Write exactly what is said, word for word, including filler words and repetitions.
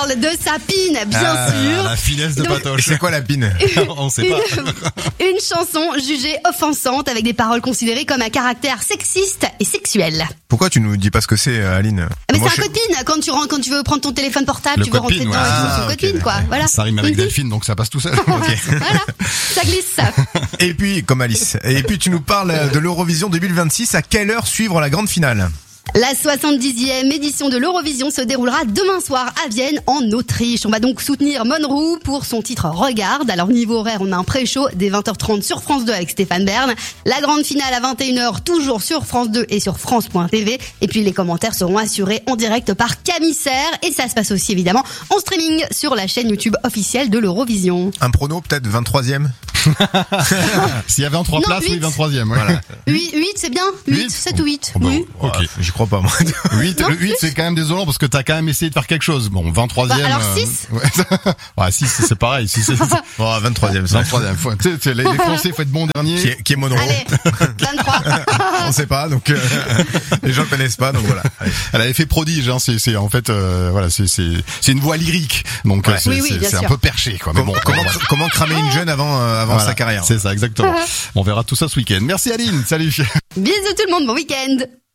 parle de sa pine, bien ah, sûr. La finesse de Donc, Patoche. C'est quoi la pine? On sait une, pas. une chanson jugée offensante avec des paroles considérées comme à caractère sexiste et sexuel. Pourquoi tu nous dis pas ce que c'est, Aline? Ah, mais Moi, c'est un je- code PIN. Quand tu rentres, quand tu veux prendre ton téléphone portable, Le tu veux code rentrer PIN, dedans ouais. et tout, Ah, son ok, code PIN, quoi. d'accord. Voilà. Ça rime avec Mhm. Delphine, donc ça passe tout seul. Voilà. Ça glisse. Et puis, comme Alice. Et puis, tu nous parles de l'Eurovision deux mille vingt-six. À quelle heure suivre la grande finale? La soixante-dixième édition de l'Eurovision se déroulera demain soir à Vienne, en Autriche. On va donc soutenir Monroe pour son titre Regarde. Alors, niveau horaire, on a un pré-show dès vingt heures trente sur France deux avec Stéphane Bern. La grande finale à vingt et une heures, toujours sur France deux et sur France point T V. Et puis, les commentaires seront assurés en direct par Camille Serre. Et ça se passe aussi, évidemment, en streaming sur la chaîne YouTube officielle de l'Eurovision. Un prono, peut-être vingt-troisième? S'il y avait en trois Non, places, oui, huit. vingt-troisième. Ouais. Voilà. huit, huit, c'est bien. huit, Huit. sept ou huit. Oh, bah, Oui. ok. Ouais, j'y crois pas, moi. huit, Non, le huit, c'est quand même désolant parce que t'as quand même essayé de faire quelque chose. Bon, vingt-troisième. Bah, alors euh, six. Ouais, ouais six, c'est pareil. six, c'est, Oh, vingt-troisième, ça. vingt-troisième. Faut, tu sais, tu sais, les, les Français, faut être bon dernier. Qui est, qui est Monroe? Allez, vingt-trois. On sait pas, donc euh, les gens connaissent pas, donc voilà. Allez. Elle avait fait prodige, hein. C'est, c'est en fait, euh, voilà, c'est, c'est, c'est une voix lyrique. Donc, Ouais. euh, c'est, Oui, oui, c'est, bien c'est un sûr. peu perché, quoi. Mais Comment, bon, comment, voilà. comment cramer une jeune avant, euh, avant Voilà. sa carrière? C'est ça, exactement. On verra tout ça ce week-end. Merci Aline. Salut. Bisous tout le monde, bon week-end.